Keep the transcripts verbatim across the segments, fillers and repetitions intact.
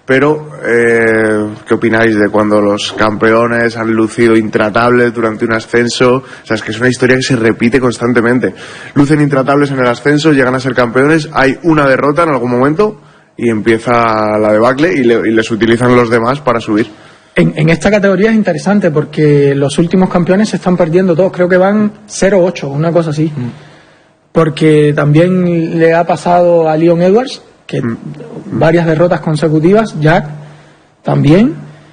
Pero, eh, ¿qué opináis de cuando los campeones han lucido intratables durante un ascenso? O sea, es que es una historia que se repite constantemente. Lucen intratables en el ascenso, llegan a ser campeones, hay una derrota en algún momento y empieza la debacle y, le, y les utilizan los demás para subir. En, en esta categoría es interesante porque los últimos campeones se están perdiendo todos. Creo que van cero ocho, una cosa así. Mm. Porque también le ha pasado a Leon Edwards, que mm. varias derrotas consecutivas, Jack también,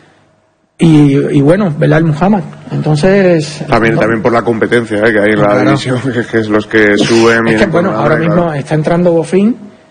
y, y bueno, Belal Muhammad. Entonces también no, también por la competencia ¿eh? que hay en la claro. división, que, que es los que suben. Es que bueno, ahora mismo claro. está entrando Bofín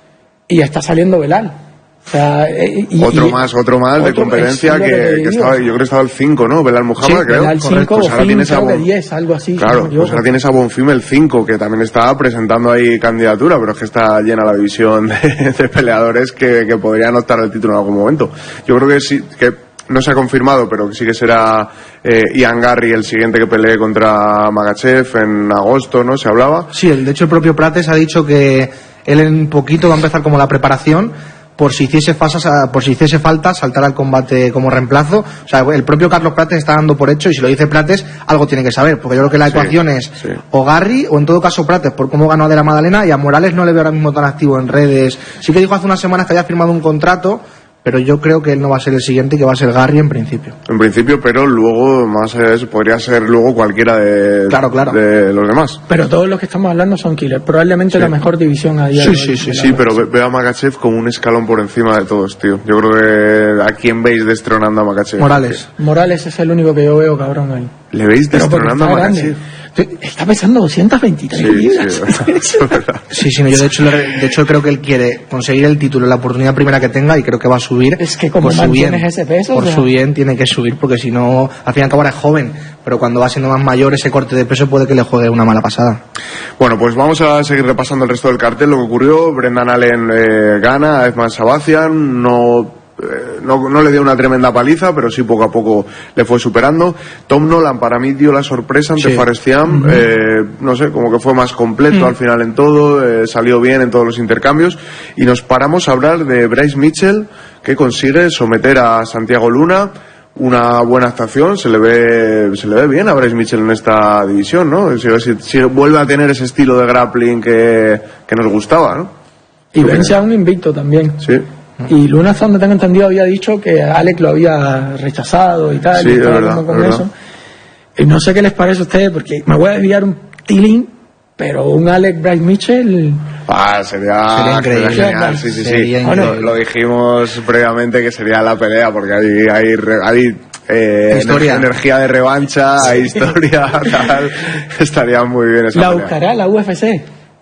y está saliendo Belal. O sea, y, otro y, más, otro más otro, de competencia que, que, que estaba, yo creo que estaba el cinco, ¿no? Belal Muhammad, sí, creo. Belal cinco, pues ahora tienes a Bon... diez, algo así. Claro, pues ahora tienes a Bonfim el cinco, que también está presentando ahí candidatura, pero es que está llena la división de, de peleadores que, que podrían optar al título en algún momento. Yo creo que sí, que no se ha confirmado, pero que sí que será eh, Ian Garry el siguiente que pelee contra Magachev en agosto, ¿no? Se hablaba. Sí, de hecho el propio Prates ha dicho que él en poquito va a empezar como la preparación, por si hiciese falta, por si hiciese falta saltar al combate como reemplazo. O sea, el propio Carlos Prates está dando por hecho, y si lo dice Prates algo tiene que saber, porque yo creo que la sí, ecuación es sí. o Garry o en todo caso Prates por cómo ganó de la Magdalena, y a Morales no le veo ahora mismo tan activo en redes. Sí que dijo hace unas semanas que había firmado un contrato, pero yo creo que él no va a ser el siguiente, que va a ser Garry en principio. En principio, pero luego más es, podría ser luego cualquiera de, claro, claro. de los demás. Pero todos los que estamos hablando son killers, probablemente sí. la mejor división a día sí, de sí, hoy. Sí, sí, sí, pero ve, ve a Magachev como un escalón por encima de todos, tío. Yo creo que ¿a quién veis destronando a Magachev? Morales. Morales es el único que yo veo, cabrón, ahí. ¿Le veis destronando a Magachev? Está pesando doscientas veintitrés sí, libras. Sí, sí, sí, no, yo de hecho, de hecho creo que él quiere conseguir el título, la oportunidad primera que tenga, y creo que va a subir. Es que como mantienes ese peso, por o sea... su bien tiene que subir, porque si no, al fin y al cabo ahora es joven, pero cuando va siendo más mayor ese corte de peso puede que le juegue una mala pasada. Bueno, pues vamos a seguir repasando el resto del cartel, lo que ocurrió. Brendan Allen eh, gana a Edman Sabazian, no... No, no le dio una tremenda paliza, pero sí poco a poco le fue superando. Tom Nolan para mí dio la sorpresa ante sí. Fares Thiam, uh-huh. eh, no sé, como que fue más completo uh-huh. al final en todo, eh, salió bien en todos los intercambios, y nos paramos a hablar de Bryce Mitchell, que consigue someter a Santiago Luna. Una buena actuación, se le ve se le ve bien a Bryce Mitchell en esta división, ¿no? Si, si, si vuelve a tener ese estilo de grappling que, que nos gustaba, ¿no? Y vence a un invicto también. Sí. Y Luna, hasta donde tengo entendido, había dicho que Alex lo había rechazado y tal, sí, y es verdad, con es eso. Y no sé qué les parece a ustedes, porque me voy a desviar un tilín, pero un Alex Bryce Mitchell... Ah, sería, sería increíble. Sería genial, sí, sí, sí. Sería bueno, lo dijimos previamente que sería la pelea, porque hay, hay, hay eh, historia. energía de revancha, sí. hay historia, tal. Estaría muy bien esa ¿La pelea. buscará la U F C?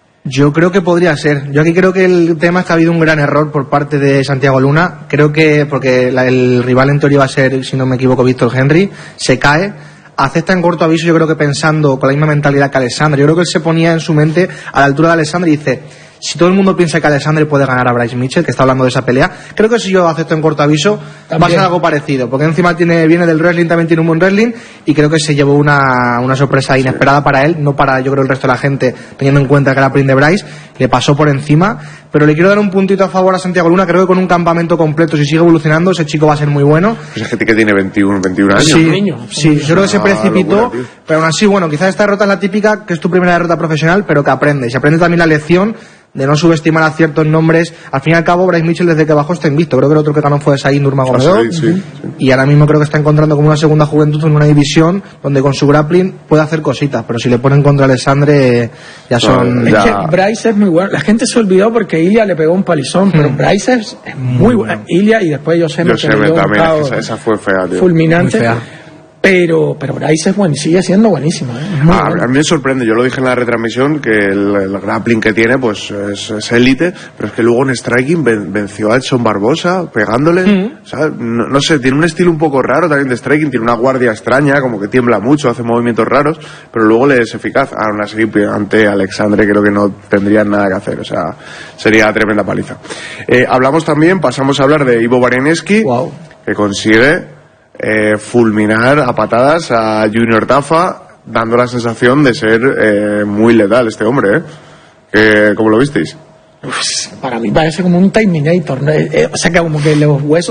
Yo creo que podría ser. Yo aquí creo que el tema es que ha habido un gran error por parte de Santiago Luna. Creo que, porque la, el rival en teoría va a ser, si no me equivoco, Víctor Henry, se cae, acepta en corto aviso, yo creo que pensando con la misma mentalidad que Alexander. Yo creo que él se ponía en su mente a la altura de Alexander y dice, si todo el mundo piensa que Alexander puede ganar a Bryce Mitchell, que está hablando de esa pelea, creo que si yo acepto en corto aviso también va a ser algo parecido, porque encima tiene, viene del wrestling, también tiene un buen wrestling, y creo que se llevó una, una sorpresa inesperada sí. para él, no para yo creo el resto de la gente, teniendo en cuenta que era print de Bryce, le pasó por encima. Pero le quiero dar un puntito a favor a Santiago Luna. Creo que con un campamento completo, si sigue evolucionando, ese chico va a ser muy bueno. Pues es gente que tiene veintiuno, veintiuno años. Sí, ¿no? sí, yo creo que se precipitó, locura, pero aún así, bueno, quizás esta derrota es la típica, que es tu primera derrota profesional, pero que aprende. Y se aprende también la lección de no subestimar a ciertos nombres. Al fin y al cabo, Bryce Mitchell desde que bajó está invicto. Creo que el otro que ganó fue Said Nurmagomedov. Sí, sí, sí. Y ahora mismo creo que está encontrando como una segunda juventud en una división donde con su grappling puede hacer cositas, pero si le ponen contra Alexandre ya son... Es ya... que Bryce es muy bueno. La gente se olvidó porque Ilia le pegó un palizón, pero hmm. Bryce es, es muy bueno. Ilia y después Yoseme que le dio también, un esa, esa fue fea, tío. Fulminante. Muy fea. Pero, pero Bryce es bueno, sigue siendo buenísimo, ¿eh? Ah, bueno. A mí me sorprende, yo lo dije en la retransmisión, que el, el grappling que tiene pues es élite, pero es que luego en striking ven, venció a Edson Barbosa pegándole, mm. o sea, no, no sé, tiene un estilo un poco raro también de striking, tiene una guardia extraña, como que tiembla mucho, hace movimientos raros, pero luego le es eficaz. Aún así, ante Alexandre creo que no tendrían nada que hacer, o sea, sería tremenda paliza. Eh, hablamos también, pasamos a hablar de Ivo Bareneski, wow. que consigue Eh, fulminar a patadas a Junior Tafa, dando la sensación de ser eh, muy letal este hombre, ¿eh? Eh, ¿Cómo lo visteis? Uf, para mí parece como un Terminator, ¿no? eh, o sea que como que los huesos